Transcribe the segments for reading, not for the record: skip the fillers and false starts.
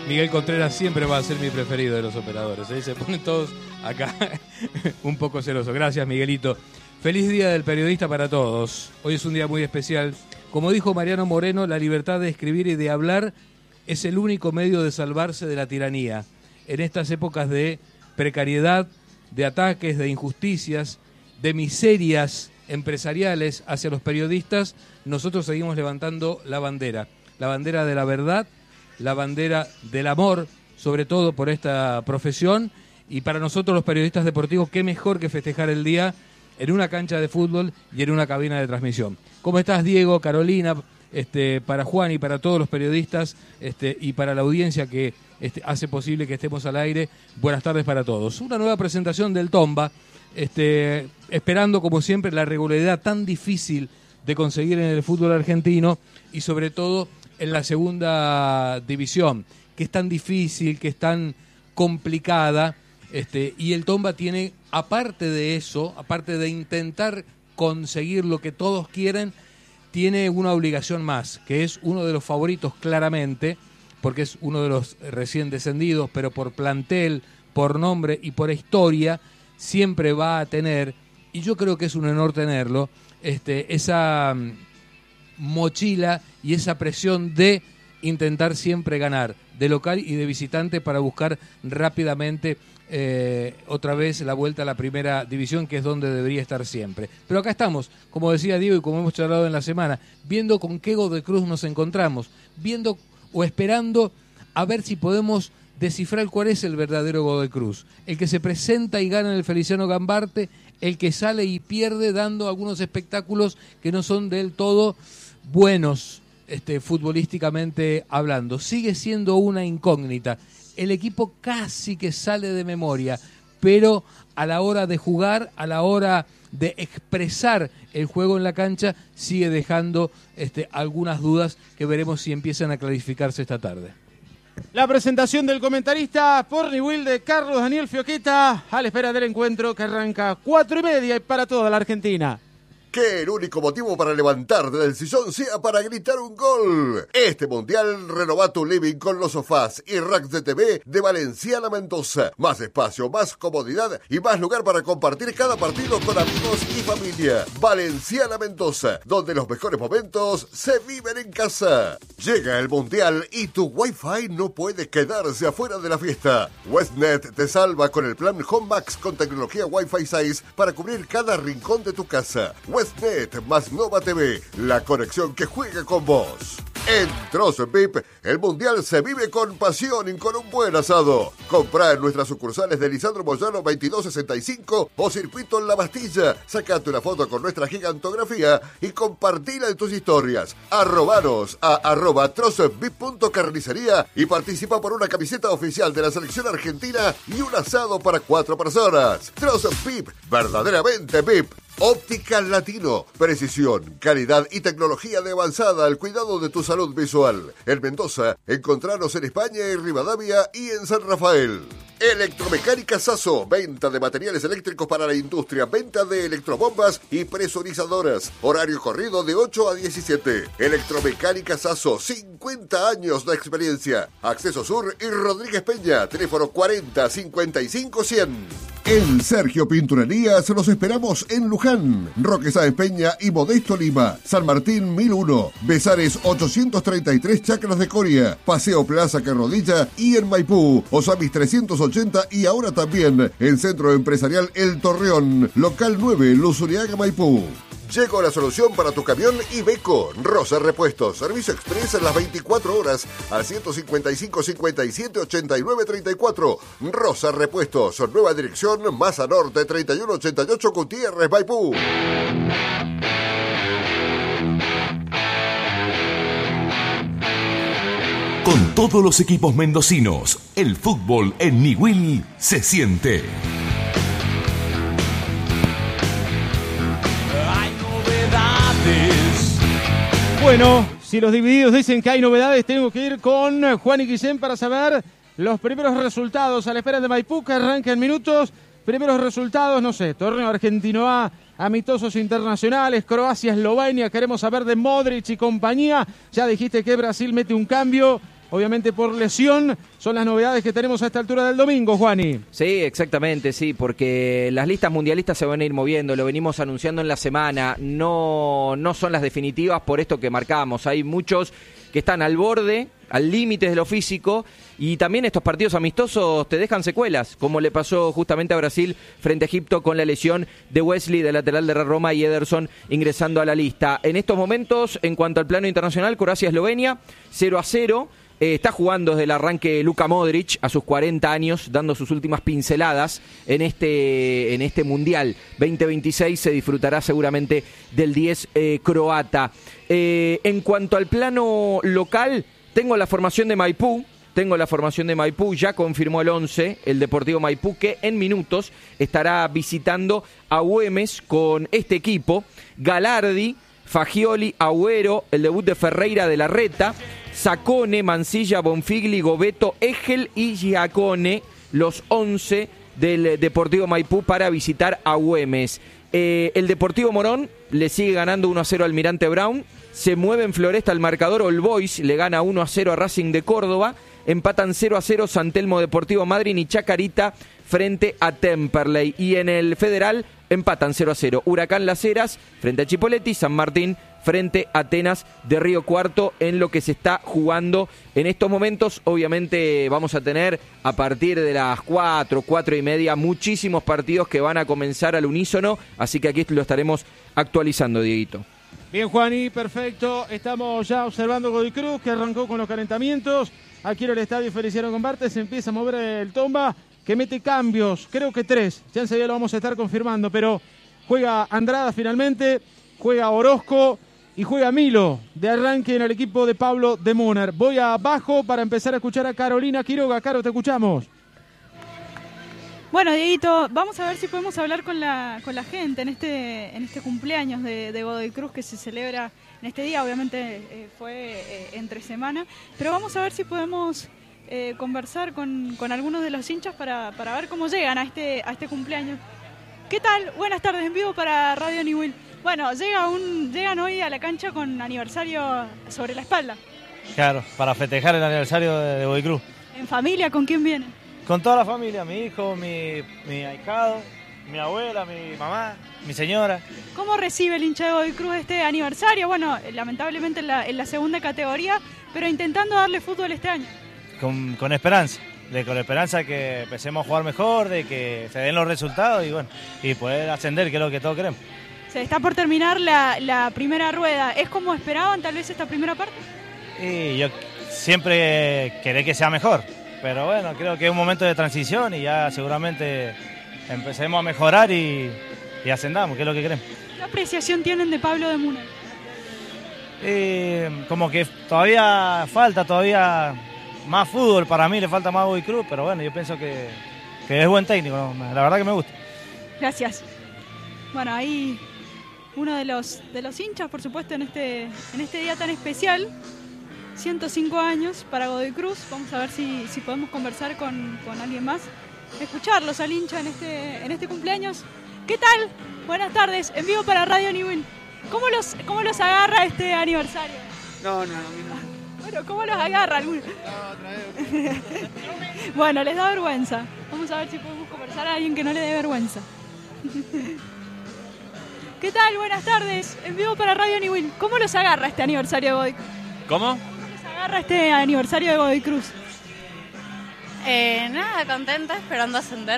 Miguel Contreras siempre va a ser mi preferido de los operadores, ¿eh? Se ponen todos acá un poco celosos. Gracias, Miguelito. Feliz Día del Periodista para todos. Hoy es un día muy especial. Como dijo Mariano Moreno, la libertad de escribir y de hablar es el único medio de salvarse de la tiranía. En estas épocas de precariedad, de ataques, de injusticias, de miserias empresariales hacia los periodistas, nosotros seguimos levantando la bandera de la verdad, la bandera del amor, sobre todo por esta profesión, y para nosotros los periodistas deportivos, qué mejor que festejar el día en una cancha de fútbol y en una cabina de transmisión. ¿Cómo estás, Diego, Carolina? Para Juan y para todos los periodistas y para la audiencia que hace posible que estemos al aire, buenas tardes para todos. Una nueva presentación del Tomba, esperando como siempre la regularidad tan difícil de conseguir en el fútbol argentino y sobre todo en la segunda división, que es tan difícil, que es tan complicada, y el Tomba tiene, aparte de eso, aparte de intentar conseguir lo que todos quieren, tiene una obligación más, que es uno de los favoritos claramente, porque es uno de los recién descendidos, pero por plantel, por nombre y por historia, siempre va a tener, y yo creo que es un honor tenerlo, esa mochila y esa presión de intentar siempre ganar, de local y de visitante, para buscar rápidamente otra vez la vuelta a la primera división, que es donde debería estar siempre. Pero acá estamos, como decía Diego y como hemos charlado en la semana, viendo con qué Godoy Cruz nos encontramos, viendo o esperando a ver si podemos descifrar cuál es el verdadero Godoy Cruz, el que se presenta y gana en el Feliciano Gambarte, el que sale y pierde dando algunos espectáculos que no son del todo buenos futbolísticamente hablando. Sigue siendo una incógnita. El equipo casi que sale de memoria, pero a la hora de jugar, a la hora de expresar el juego en la cancha, sigue dejando algunas dudas que veremos si empiezan a clarificarse esta tarde. La presentación del comentarista por Newell de Carlos Daniel Fioqueta, a la espera del encuentro que arranca 4:30 y para toda la Argentina. Que el único motivo para levantarte del sillón sea para gritar un gol. Este mundial renová tu living con los sofás y racks de TV de Valenciana Mendoza. Más espacio, más comodidad y más lugar para compartir cada partido con amigos y familia. Valenciana Mendoza, donde los mejores momentos se viven en casa. Llega el mundial y tu Wi-Fi no puede quedarse afuera de la fiesta. Westnet te salva con el plan Home Max con tecnología Wi-Fi 6 para cubrir cada rincón de tu casa. Westnet más Nova TV, la conexión que juega con vos. En Trozo VIP, el mundial se vive con pasión y con un buen asado. Comprá en nuestras sucursales de Lisandro Moyano 2265 o Circuito en La Bastilla. Sacate una foto con nuestra gigantografía y compartila en tus historias. Arrobanos a @trozovip.carnicería y participa por una camiseta oficial de la selección argentina y un asado para 4 personas. Trozo VIP, verdaderamente VIP. Óptica Latino, precisión, calidad y tecnología de avanzada al cuidado de tu salud visual. En Mendoza, encontranos en España y Rivadavia y en San Rafael. Electromecánica Sasso, venta de materiales eléctricos para la industria, venta de electrobombas y presurizadoras. Horario corrido de 8 a 17. Electromecánica Sasso, 50 años de experiencia. Acceso Sur y Rodríguez Peña, teléfono 40 55 100. En Sergio Pinturerías los esperamos en Luján, Roque Sáenz Peña y Modesto Lima, San Martín 1001, Besares 833 Chacras de Coria, Paseo Plaza Carrodilla y en Maipú, Osamis 380 y ahora también en Centro Empresarial El Torreón, Local 9, Luzuriaga, Maipú. Llegó la solución para tu camión Iveco. Rosa Repuestos. Servicio express en las 24 horas al 155 57 89 34. Rosa Repuestos. Nueva dirección, Masa Norte 3188 Gutiérrez, Maipú. Con todos los equipos mendocinos, el fútbol en Newell se siente. Bueno, si los divididos dicen que hay novedades, tengo que ir con Juan y Guillén para saber los primeros resultados a la espera de Maipú, que arranca en minutos. Primeros resultados, no sé, torneo argentino A, amistosos internacionales, Croacia, Eslovenia, queremos saber de Modric y compañía. Ya dijiste que Brasil mete un cambio obviamente por lesión. Son las novedades que tenemos a esta altura del domingo, Juani. Sí, exactamente, sí, porque las listas mundialistas se van a ir moviendo, lo venimos anunciando en la semana, no son las definitivas por esto que marcamos. Hay muchos que están al borde, al límite de lo físico, y también estos partidos amistosos te dejan secuelas, como le pasó justamente a Brasil frente a Egipto con la lesión de Wesley, del lateral de la Roma, y Ederson ingresando a la lista. En estos momentos, en cuanto al plano internacional, Croacia-Eslovenia, 0-0. Está jugando desde el arranque Luka Modric a sus 40 años, dando sus últimas pinceladas en este Mundial 2026. Se disfrutará seguramente del 10 croata. En cuanto al plano local, tengo la formación de Maipú. Ya confirmó el 11, el Deportivo Maipú, que en minutos estará visitando a Güemes con este equipo. Galardi, Fagioli, Agüero, el debut de Ferreira de la Reta, Sacone, Mancilla, Bonfigli, Gobeto, Egel y Giacone, los 11 del Deportivo Maipú para visitar a Güemes. El Deportivo Morón le sigue ganando 1-0 al Almirante Brown, se mueve en Floresta el marcador, All Boys le gana 1-0 a Racing de Córdoba, empatan 0-0 San Telmo Deportivo Madryn y Chacarita frente a Temperley. Y en el Federal empatan 0-0 Huracán Las Heras frente a Chipolletti, San Martín frente a Atenas de Río Cuarto en lo que se está jugando en estos momentos. Obviamente vamos a tener a partir de las 4:30 muchísimos partidos que van a comenzar al unísono, así que aquí lo estaremos actualizando, Dieguito. Bien, Juani, perfecto. Estamos ya observando Godoy Cruz, que arrancó con los calentamientos. Aquí en el estadio Feliciano Comparte se empieza a mover el Tomba, que mete cambios, creo que 3. Ya enseguida lo vamos a estar confirmando, pero juega Andrada finalmente, juega Orozco y juega Milo de arranque en el equipo de Pablo de Muner. Voy abajo para empezar a escuchar a Carolina Quiroga. Caro, te escuchamos. Bueno, Dieguito, vamos a ver si podemos hablar con la gente en este cumpleaños de Godoy Cruz que se celebra en este día. Obviamente fue entre semana, pero vamos a ver si podemos conversar con algunos de los hinchas para ver cómo llegan a este cumpleaños. ¿Qué tal? Buenas tardes, en vivo para Radio Newell. Bueno, llegan hoy a la cancha con aniversario sobre la espalda. Claro, para festejar el aniversario de Godoy Cruz. ¿En familia? ¿Con quién vienen? Con toda la familia, mi hijo, mi ahijado, mi abuela, mi mamá, mi señora. ¿Cómo recibe el hincha de Godoy Cruz este aniversario? Bueno, lamentablemente en la segunda categoría, pero intentando darle fútbol este año. Con esperanza, con esperanza de que empecemos a jugar mejor, de que se den los resultados y poder ascender, que es lo que todos queremos. Se está por terminar la primera rueda. ¿Es como esperaban tal vez esta primera parte? Y yo siempre quería que sea mejor, pero bueno, creo que es un momento de transición y ya seguramente empecemos a mejorar y ascendamos, que es lo que queremos. ¿Qué apreciación tienen de Pablo de Muner? Como que todavía falta más fútbol, para mí le falta más Godoy Cruz, pero bueno, yo pienso que es buen técnico, ¿no? La verdad que me gusta. Gracias. Bueno, ahí uno de los hinchas, por supuesto, en este día tan especial, 105 años para Godoy Cruz. Vamos a ver si podemos conversar con alguien más, escucharlos al hincha en este cumpleaños. ¿Qué tal? Buenas tardes, en vivo para Radio Newell. ¿Cómo los agarra este aniversario? No. Bueno, ¿cómo los agarra alguno? Bueno, les da vergüenza. Vamos a ver si podemos conversar a alguien que no le dé vergüenza. ¿Qué tal? Buenas tardes. En vivo para Radio Newell. ¿Cómo los agarra este aniversario de Godoy Cruz? ¿Cómo? ¿Cómo los agarra este aniversario de Godoy Cruz? Nada, contenta, esperando ascender.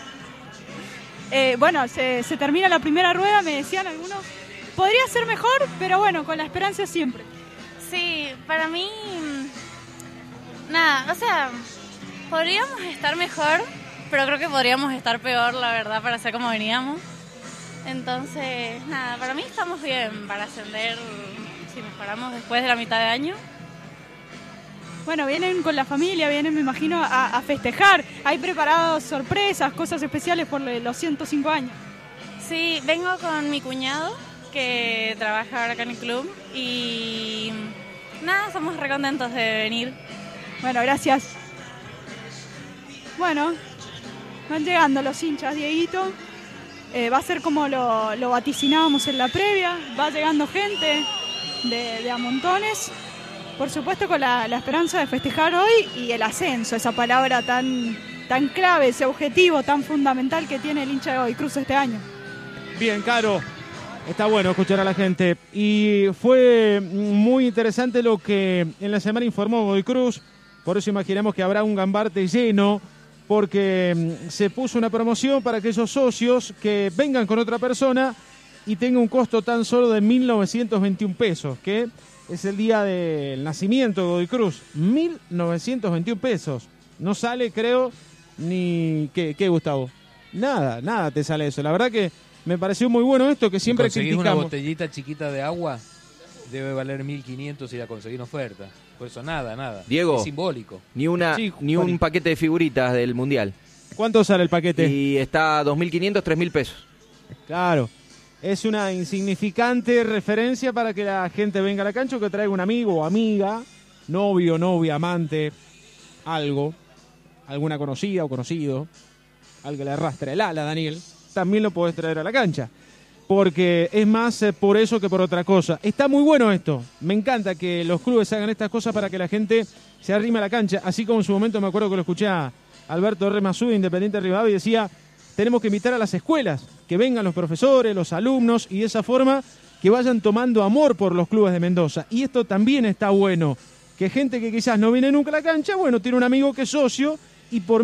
Bueno, se termina la primera rueda, me decían algunos. Podría ser mejor, pero bueno, con la esperanza siempre. Sí, para mí, nada, o sea, podríamos estar mejor, pero creo que podríamos estar peor, la verdad, para ser como veníamos. Entonces, nada, para mí estamos bien para ascender si mejoramos después de la mitad de año. Bueno, vienen con la familia, vienen, me imagino, a festejar. ¿Hay preparados sorpresas, cosas especiales por los 105 años? Sí, vengo con mi cuñado, que trabaja ahora acá en el club, y nada, estamos re contentos de venir. Bueno, gracias. Bueno, van llegando los hinchas, Dieguito. Va a ser como lo vaticinábamos en la previa, va llegando gente de a montones. Por supuesto con la esperanza de festejar hoy y el ascenso, esa palabra tan clave, ese objetivo tan fundamental que tiene el hincha de Godoy Cruz este año. Bien, Caro. Está bueno escuchar a la gente. Y fue muy interesante lo que en la semana informó Godoy Cruz. Por eso imaginamos que habrá un Gambarte lleno, porque se puso una promoción para aquellos socios que vengan con otra persona y tenga un costo tan solo de 1.921 pesos, que es el día del nacimiento de Godoy Cruz. 1.921 pesos. No sale, creo, ni... ¿Qué, Gustavo? Nada te sale eso. La verdad que me pareció muy bueno esto, que siempre criticamos. Una botellita chiquita de agua, debe valer 1.500 si la conseguís en oferta. Por eso nada. Diego, es simbólico. Ni un paquete de figuritas del Mundial. ¿Cuánto sale el paquete? Y está 2.500, 3.000 pesos. Claro. Es una insignificante referencia para que la gente venga a la cancha o que traiga un amigo o amiga, novio, novia, amante, algo, alguna conocida o conocido, al que le arrastre el ala, Daniel, también lo podés traer a la cancha. Porque es más por eso que por otra cosa. Está muy bueno esto. Me encanta que los clubes hagan estas cosas para que la gente se arrime a la cancha. Así como en su momento me acuerdo que lo escuché a Alberto Remazú de Independiente Rivadavia y decía, tenemos que invitar a las escuelas, que vengan los profesores, los alumnos y de esa forma que vayan tomando amor por los clubes de Mendoza. Y esto también está bueno. Que gente que quizás no viene nunca a la cancha, bueno, tiene un amigo que es socio y por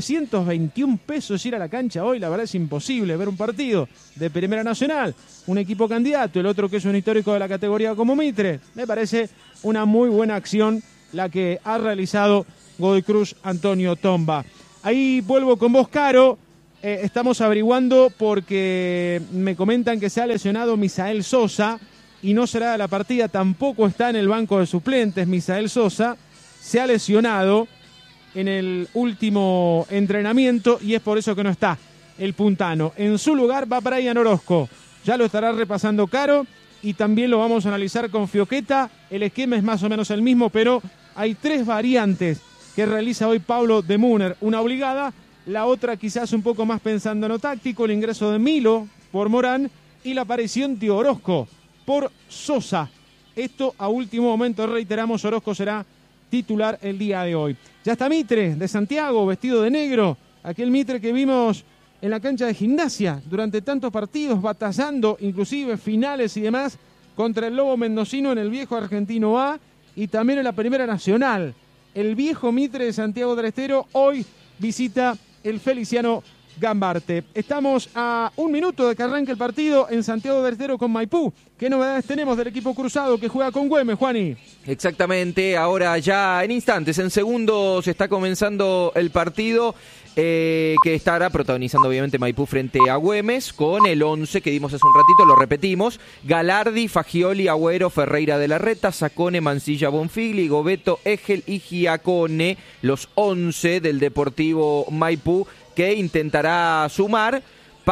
1.921 pesos ir a la cancha hoy, la verdad es imposible ver un partido de Primera Nacional, un equipo candidato, el otro que es un histórico de la categoría como Mitre. Me parece una muy buena acción la que ha realizado Godoy Cruz Antonio Tomba. Ahí vuelvo con vos, Caro. Estamos averiguando porque me comentan que se ha lesionado Misael Sosa y no será de la partida, tampoco está en el banco de suplentes. Misael Sosa se ha lesionado en el último entrenamiento y es por eso que no está el puntano. En su lugar va Brian Orozco, ya lo estará repasando Caro y también lo vamos a analizar con Fioqueta. El esquema es más o menos el mismo, pero hay 3 variantes que realiza hoy Pablo de Muner, una obligada, la otra quizás un poco más pensando en lo táctico, el ingreso de Milo por Morán y la aparición de Orozco por Sosa. Esto a último momento, reiteramos, Orozco será titular el día de hoy. Ya está Mitre de Santiago, vestido de negro, aquel Mitre que vimos en la cancha de Gimnasia durante tantos partidos, batallando inclusive finales y demás contra el Lobo Mendocino en el viejo Argentino A y también en la Primera Nacional. El viejo Mitre de Santiago del Estero hoy visita el Feliciano Gambarte. Estamos a 1 minuto de que arranque el partido en Santiago del Estero con Maipú. ¿Qué novedades tenemos del equipo cruzado que juega con Güemes, Juani? Exactamente, ahora ya en instantes, en segundos está comenzando el partido que estará protagonizando obviamente Maipú frente a Güemes con el 11 que dimos hace un ratito, lo repetimos: Galardi, Fagioli, Agüero, Ferreira de la Reta, Sacone, Mancilla, Bonfigli, Gobeto, Egel y Giacone, los 11 del Deportivo Maipú, que intentará sumar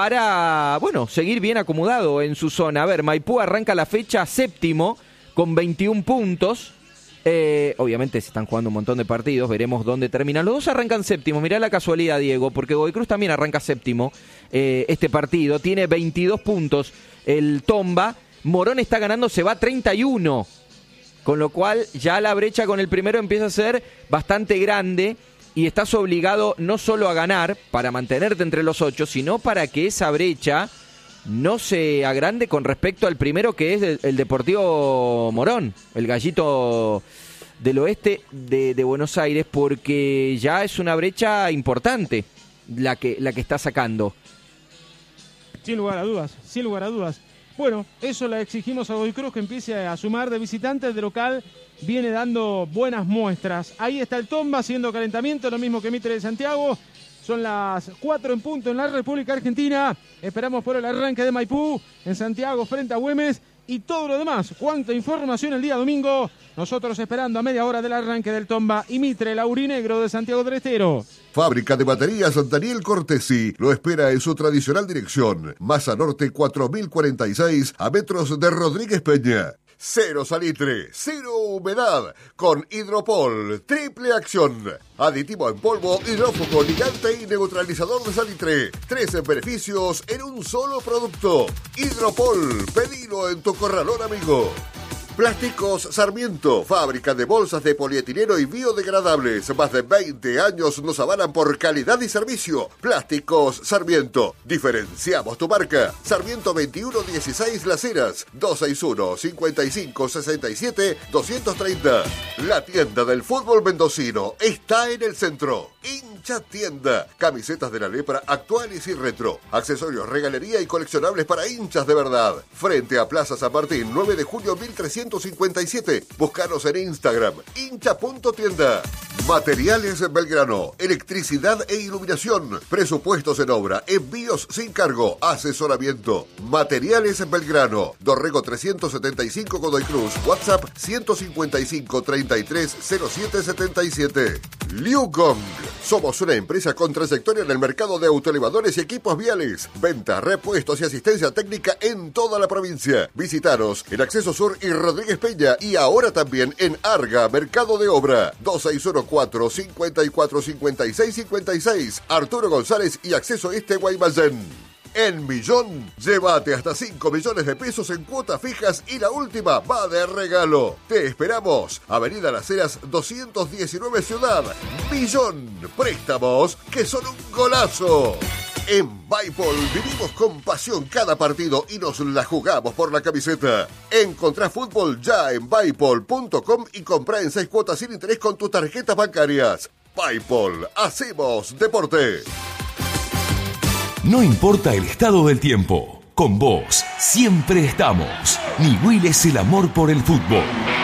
para, bueno, seguir bien acomodado en su zona. A ver, Maipú arranca la fecha séptimo con 21 puntos. Obviamente se están jugando un montón de partidos, veremos dónde terminan. Los dos arrancan séptimo, mirá la casualidad, Diego, porque Godoy Cruz también arranca séptimo este partido. Tiene 22 puntos el Tomba. Morón está ganando, se va a 31. Con lo cual ya la brecha con el primero empieza a ser bastante grande. Y estás obligado no solo a ganar para mantenerte entre los 8, sino para que esa brecha no se agrande con respecto al primero, que es el Deportivo Morón, el Gallito del Oeste de Buenos Aires, porque ya es una brecha importante la que está sacando. Sin lugar a dudas. Bueno, eso le exigimos a Godoy Cruz, que empiece a sumar de visitantes, de local viene dando buenas muestras. Ahí está el Tomba haciendo calentamiento, lo mismo que Mitre de Santiago. Son las 4 en punto en la República Argentina. Esperamos por el arranque de Maipú en Santiago frente a Güemes y todo lo demás. Cuánta información el día domingo. Nosotros esperando a media hora del arranque del Tomba y Mitre, el aurinegro de Santiago del Estero. Fábrica de baterías Daniel Cortesi lo espera en su tradicional dirección. Masa Norte 4046 a metros de Rodríguez Peña. 0 salitre, 0 humedad, con Hidropol, triple acción. Aditivo en polvo, hidrófugo, ligante y neutralizador de salitre. 13 beneficios en un solo producto. Hidropol, pedilo en tu corralón, amigo. Plásticos Sarmiento, fábrica de bolsas de polietileno y biodegradables. Más de 20 años nos avalan por calidad y servicio. Plásticos Sarmiento. Diferenciamos tu marca. Sarmiento 2116 Las Heras, 261-5567-230. La tienda del fútbol mendocino está en el centro. Hincha Tienda. Camisetas de la lepra actuales y retro. Accesorios, regalería y coleccionables para hinchas de verdad. Frente a Plaza San Martín, 9 de julio 1357. Búscanos en Instagram, hincha.tienda. Materiales Belgrano, electricidad e iluminación. Presupuestos en obra, envíos sin cargo, asesoramiento. Materiales Belgrano, Dorrego 375 Godoy Cruz, WhatsApp 155 33 07 77. Liu Gong. Somos una empresa con trayectoria en el mercado de autoelevadores y equipos viales. Venta, repuestos y asistencia técnica en toda la provincia. Visítanos en Acceso Sur y Rodríguez Peña y ahora también en Arga, Mercado de Obra. 2614-545656. Arturo González y Acceso Este Guaymallén. En Millón, llévate hasta 5 millones de pesos en cuotas fijas y la última va de regalo. Te esperamos. Avenida Las Heras 219 Ciudad. Millón. Préstamos que son un golazo. En Bipol vivimos con pasión cada partido y nos la jugamos por la camiseta. Encontrá fútbol ya en Bipol.com y comprá en 6 cuotas sin interés con tus tarjetas bancarias. Bipol, hacemos deporte. No importa el estado del tiempo, con vos siempre estamos. Niwil es el amor por el fútbol.